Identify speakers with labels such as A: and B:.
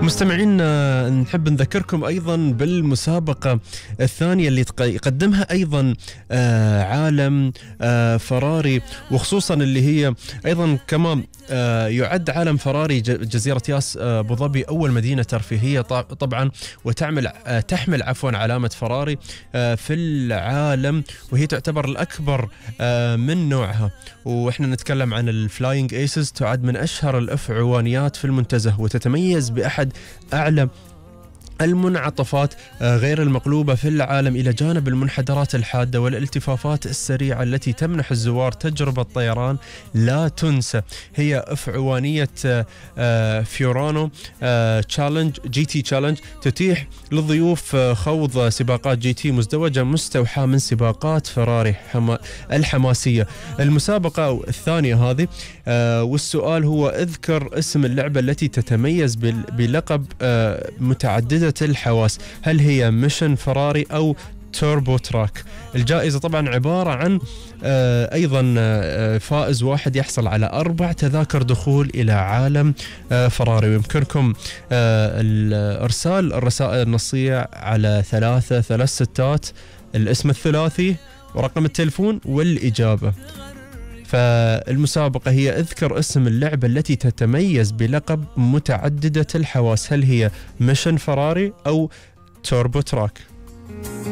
A: مستمعين، نحب نذكركم أيضا بالمسابقة الثانية اللي يقدمها أيضا عالم فراري، وخصوصا اللي هي أيضا كمان يعد عالم فراري جزيرة ياس أبو ظبي أول مدينة ترفيهية طبعا، تحمل علامة فراري في العالم، وهي تعتبر الأكبر من نوعها. وإحنا نتكلم عن الفلاينج ايسز، تعد من أشهر الأفعوانيات في المنتزه، وتتميز بأحد أعلى المنعطفات غير المقلوبة في العالم، إلى جانب المنحدرات الحادة والالتفافات السريعة التي تمنح الزوار تجربة طيران لا تنسى. هي أفعوانية فيورانو جي تي تشالنج، تتيح للضيوف خوض سباقات جي تي مزدوجة مستوحاة من سباقات فراري الحماسية. المسابقة الثانية هذه، والسؤال هو: اذكر اسم اللعبة التي تتميز بلقب متعددة الحواس، هل هي ميشن فراري أو توربو تراك؟ الجائزة طبعا عبارة عن أيضا فائز واحد يحصل على 4 تذاكر دخول إلى عالم فراري، ويمكنكم إرسال الرسائل النصية على 3 الاسم الثلاثي ورقم التلفون والإجابة. فالمسابقة هي: اذكر اسم اللعبة التي تتميز بلقب متعددة الحواس، هل هي ميشن فراري أو توربو تراك؟